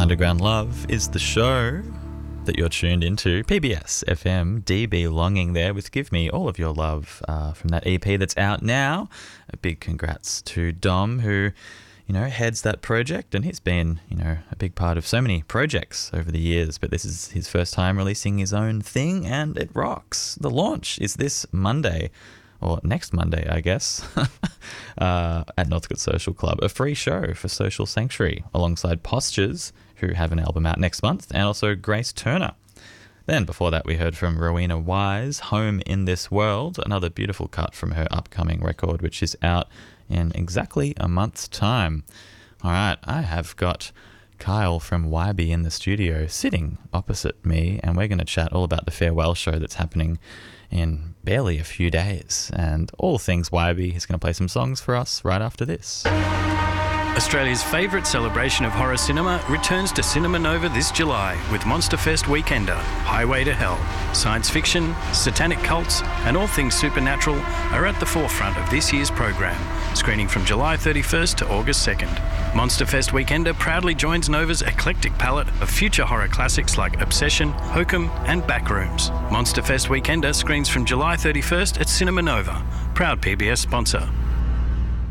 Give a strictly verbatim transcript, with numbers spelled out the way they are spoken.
Underground Love is the show that you're tuned into. P B S F M, D B Longing there with Give Me All of Your Love uh, from that E P that's out now. A big congrats to Dom, who, you know, heads that project, and he's been, you know, a big part of so many projects over the years, but this is his first time releasing his own thing, and it rocks. The launch is this Monday, or next Monday, I guess, uh, at Northcote Social Club, a free show for Social Sanctuary, alongside Postures, who have an album out next month, and also Grace Turner. Then before that, we heard from Rowena Wise, Home in This World, another beautiful cut from her upcoming record, which is out in exactly a month's time. All right, I have got Kyle from Y B in the studio sitting opposite me, and we're going to chat all about the farewell show that's happening in barely a few days, and all things Y B. He's going to play some songs for us right after this. Australia's favourite celebration of horror cinema returns to Cinema Nova this July with Monsterfest Weekender, Highway to Hell. Science fiction, satanic cults and all things supernatural are at the forefront of this year's program, screening from July thirty-first to August second. Monsterfest Weekender proudly joins Nova's eclectic palette of future horror classics like Obsession, Hokum and Backrooms. Monsterfest Weekender screens from July thirty-first at Cinema Nova, proud P B S sponsor.